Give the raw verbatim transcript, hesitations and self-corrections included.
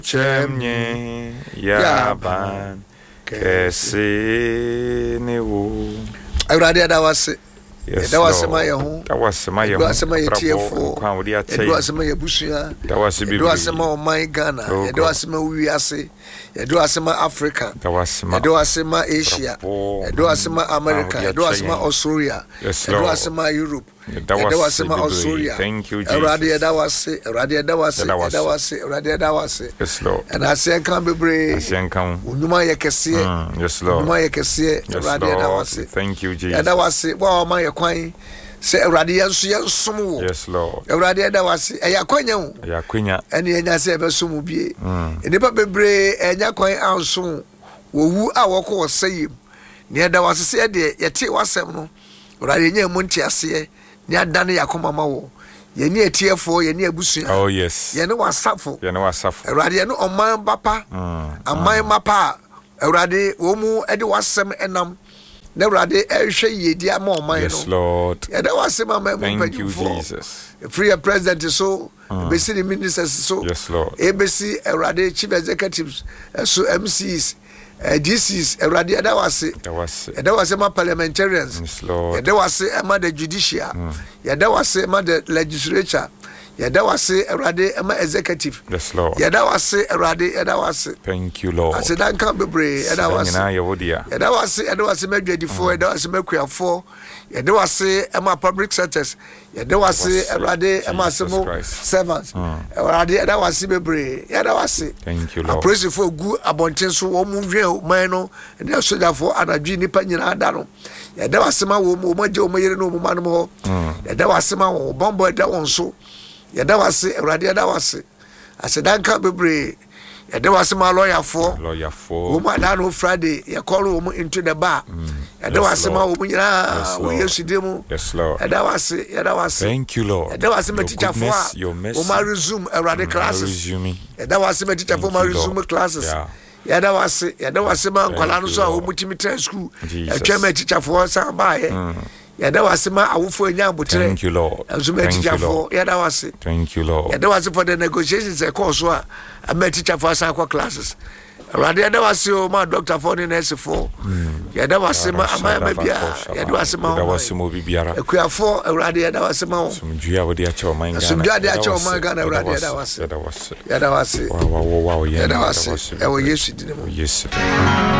Chemye yaban kese ne wo. Awurade da wase. Yes, da wase ma ye ho. Da wase ma ye ho. Da wase ma ye tiefo. Kwan wo dia tey. Da wase ma ye busua. Da wase bi. Da wase ma oman Ghana. Da wase ma wiase. Da wase ma Africa. Da wase ma. Da wase ma Asia. Da wase ma America. Da wase ma Australia. Da wase ma Europe. Da wase ma Australia. Thank you, Jesus. Awurade da wase. Awurade da wase. Da wase. Awurade da wase. Yes, Lord. And I say kan bebre. Asian kan. Unuma ye kese. Yes, Lord. Unuma ye kese. Awurade da wase. Thank you, Jesus. Da wase. Wa ma ye kwan. Say Awurade yanso yansom wo. Yes, Lord. Awurade da wase. Eya kwanya wo. Eya kwanya. Ene enya se ebesom bie. Enipa bebre enya kwan ansom wo wu a wo ko sayim. Ne da wase se de yete wasem no. Awurade nya mu ntiase. Ni adane yakoma ma wo. Ye ni etiefo, ye ni abusu. Oh yes. Ye ni wasafo. Ye ni wasafo. Awurade ye no oman bapa. Aman mapa. Awurade wo mu ede wasem enam. Na Awurade ehwe yedi ama oman no. Yes, Lord. Ye da wasem ama mu Thank you, Jesus. Free president so, besi the ministers so. Yes, Lord. Ebesi Awurade chief executives so M Cs. Uh, this is Awurade da wase. Da wase. Da wase ma parliamentarians. Yes, Lord. Da wase ma the judicial. Ya da wase ma the legislature. Ya da wase Awurade ma executive. Yes, Lord. Ya da wase Awurade ya da wase. Thank you, Lord. Ase dan kan bebre ya da wase. Ya da wase ya da wase madwadifo, ya da wase makuafo. Ya da wase ma public sectors. Ya da wase Awurade ma asemo servants. Awurade ya da wase bebre ya da wase. Thank you, Lord. I praise for gu abonten so wo mu hwe man no ne sojafo anadwi nipa nyina da no. Ya da wase ma wo mu magye wo mayere no mu manom ho. Ya da wase ma wo bombo da won so. Ya da wase Awurade ya da wase. Asedanka bebre ya da wase ma lawyer for lawyer for wo ma da no Friday ya call wo into the bar. Ya da wase ma wo nyina wo Yesu demu. Yes, Lord. Ya da wase ya da wase. Thank you, Lord. Ya da wase ma teacher for wo ma resume Awurade classes. Ya da wase ma teacher for ma resume classes. Yeah. Ya da wase ya da wase ma nkwala no so a wo mutimi tra school. Ya twa ma teacher for san ba ye. Ya da wase ma awofo anya abotre. Thank you, Lord. Thank you, Lord. Ya da wase. Thank you, Lord. Ya da wase for the negotiations e course a ma teacher for san kwa classes. Awurade ya da wase o ma doctor for the nurse for. Ya da wase ma ama ma bia. Ya da wase ma. Ya da wase mo bibiara. Ekuafo Awurade ya da wase ma. Sumdua wo de a chew man Ghana. Sumdua de a chew man Ghana Awurade ya da wase. Ya da wase. Ya da wase. Wow wow wow. Ya da wase. E wo Yesu dinemu. Yesu.